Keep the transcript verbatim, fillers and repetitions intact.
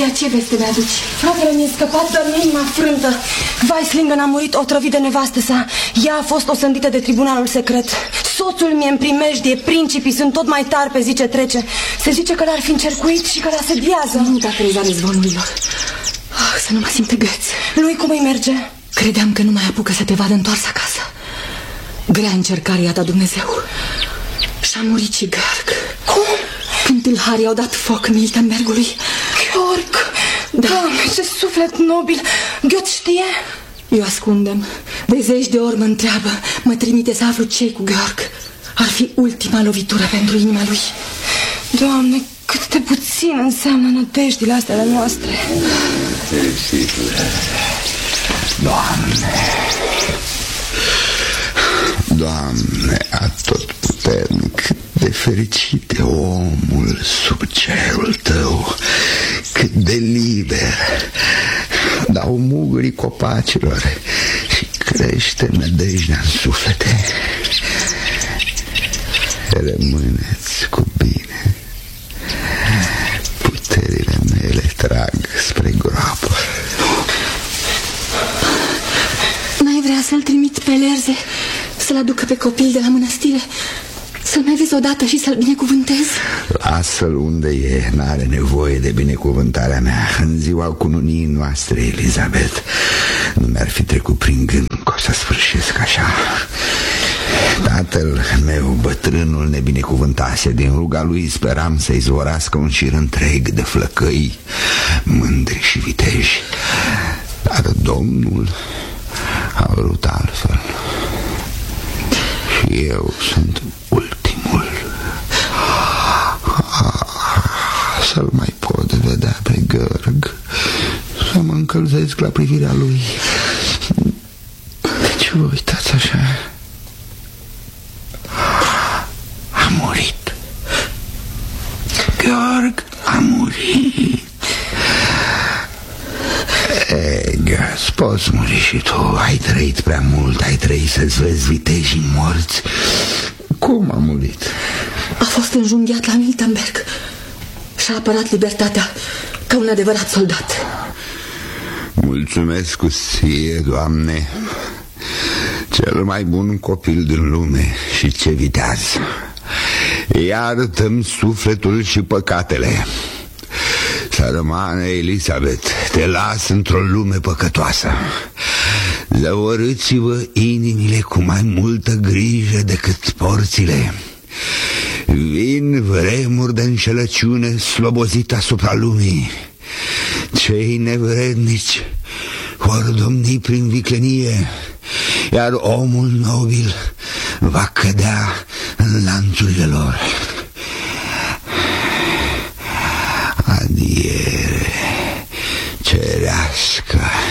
Maria, ce veste mi-aduci? Fratele mi-a scăpat, dar mi-e inima frântă. Weislingen a murit otrăvit de nevastă sa. Ea a fost osândită de tribunalul secret. Soțul mi-e în primejdie, principii sunt tot mai tari pe zi ce trece. Se zice că l-ar fi încercuit și că l-asediază. Nu da crezare zvonurilor. Oh, să nu mă simte găți. Lui cum îi merge? Credeam că nu mai apucă să te vadă întors acasă. Grea încercare i-a dat Dumnezeu. Și-a murit și Georg. Cum? Când tâlharii au dat foc Miltenbergului. Georg! Da. Doamne, ce suflet nobil! Gheot știe? Eu ascundem. De zeci de ori mă întreabă. Mă trimite să aflu ce-i cu Georg. Ar fi ultima lovitură pentru inima lui. Doamne, cât de puțin înseamnă nădejdile astea ale noastre. Doamne, Doamne atotputernic, cât de fericit e omul sub cerul Tău, cât de liber dau mugării copacilor și crește nădejdea în suflete. Rămâneți cu bine, puterile mele trag spre groapă. N-ai vrea să-l trimit pe Lerze, să-l aducă pe copil de la mănăstire, să-l mai vezi odată și să-l binecuvântezi? Lasă-l unde e, n-are nevoie de binecuvântarea mea. În ziua cununiei noastre, Elizabeth, nu mi-ar fi trecut prin gând că o să sfârșesc așa. Tatăl meu, bătrânul, ne binecuvântase. Din ruga lui speram să-i zvorască un șir întreg de flăcăi mândri și viteji. Dar Domnul a vrut altfel. Și eu sunt ultimul. Să-l mai pot vedea pe Georg, să mă încălzesc la privirea lui. De ce vă uitați așa? A murit. Georg a murit. E, Gus, poți muri și tu. Ai trăit prea mult, ai trăit să-ți vezi vitejii morți. Cum a murit? A fost înjunghiat la Miltenberg și-a apărat libertatea ca un adevărat soldat. Mulțumesc cu ție, Doamne, cel mai bun copil din lume și ce viteaz. Iartă-mi sufletul și păcatele. Sărmană Elisabeth, te las într-o lume păcătoasă. Zăvorâți-vă inimile cu mai multă grijă decât porțile. Vin vremuri de înșelăciune slobozit asupra lumii. Cei nevrednici vor domni prin viclenie, iar omul nobil va cădea în lanțurile lor. Adiere cerească.